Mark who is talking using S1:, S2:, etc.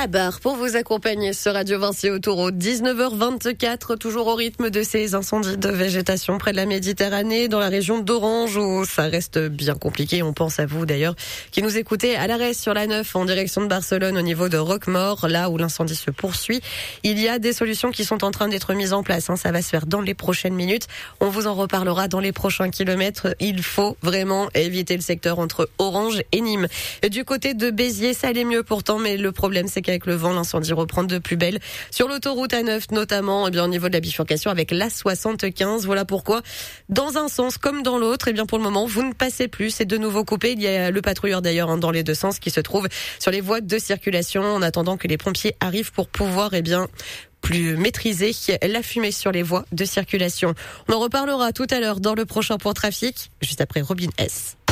S1: la barre pour vous accompagner sur Radio Vinci Autoroute. 19h24, toujours au rythme de ces incendies de végétation près de la Méditerranée, dans la région d'Orange, où ça reste bien compliqué. On pense à vous d'ailleurs, qui nous écoutez à l'arrêt sur la 9 en direction de Barcelone, au niveau de Roquemaure, là où l'incendie se poursuit. Il y a des solutions qui sont en train d'être mises en place. Ça va se faire dans les prochaines minutes. On vous en reparlera dans les prochains kilomètres. Il faut vraiment éviter le secteur entre Orange et Nîmes. Du côté de Béziers, ça allait mieux pourtant, mais le problème, c'est qu'avec le vent, l'incendie reprend de plus belle. Sur l'autoroute A9, notamment, au niveau de la bifurcation avec l'A75. Voilà pourquoi, dans un sens comme dans l'autre, pour le moment, vous ne passez plus. C'est de nouveau coupé. Il y a le patrouilleur d'ailleurs, dans les deux sens, qui se trouve sur les voies de circulation, en attendant que les pompiers arrivent pour pouvoir, plus maîtriser la fumée sur les voies de circulation. On en reparlera tout à l'heure dans le prochain point trafic, juste après Robin S.